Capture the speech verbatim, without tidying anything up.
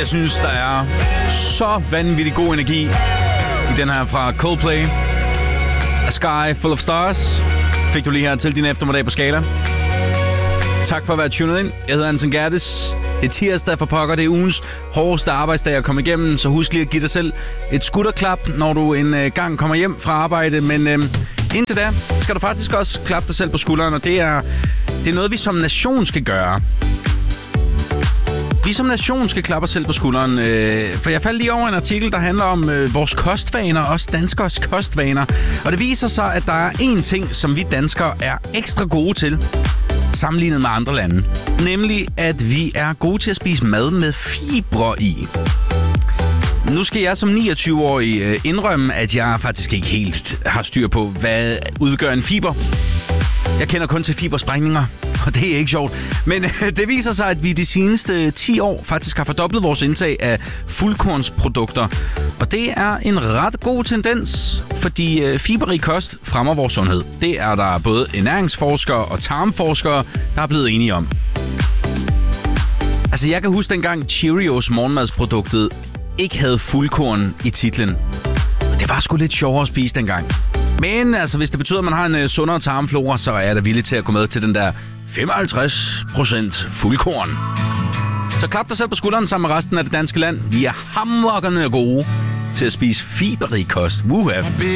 Jeg synes, der er så vanvittig god energi i den her fra Coldplay. A Sky Full of Stars fik du lige her til din eftermiddag på Skala. Tak for at være tunet ind. Jeg hedder Anton Gerdes. Det er tirsdag for pokker. Det er ugens hårdeste arbejdsdag at komme igennem. Så husk lige at give dig selv et skutterklap, når du en gang kommer hjem fra arbejde. Men øh, indtil da skal du faktisk også klappe dig selv på skulderen. Og det er, det er noget, vi som nation skal gøre. Vi som nation skal klappe os selv på skulderen, øh, for jeg faldt lige over en artikel, der handler om øh, vores kostvaner, også danskers kostvaner. Og det viser sig, at der er én ting, som vi danskere er ekstra gode til, sammenlignet med andre lande. Nemlig, at vi er gode til at spise mad med fibre i. Nu skal jeg som niogtyve-årig øh, indrømme, at jeg faktisk ikke helt har styr på, hvad udgør en fiber. Jeg kender kun til fibersprængninger, og det er ikke sjovt. Men øh, det viser sig, at vi de seneste ti år faktisk har fordoblet vores indtag af fuldkornsprodukter. Og det er en ret god tendens, fordi øh, fiberrig kost fremmer vores sundhed. Det er der både ernæringsforskere og tarmforskere, der er blevet enige om. Altså, jeg kan huske dengang Cheerios morgenmadsproduktet ikke havde fuldkorn i titlen. Det var sgu lidt sjovere at spise dengang. Men altså, hvis det betyder, at man har en uh, sundere tarmflora, så er jeg da villig til at gå med til den der femoghalvtreds procent fuldkorn. Så klap dig selv på skulderen sammen med resten af det danske land. Vi er hammerkerne gode til at spise fiberrig kost. Woohoo!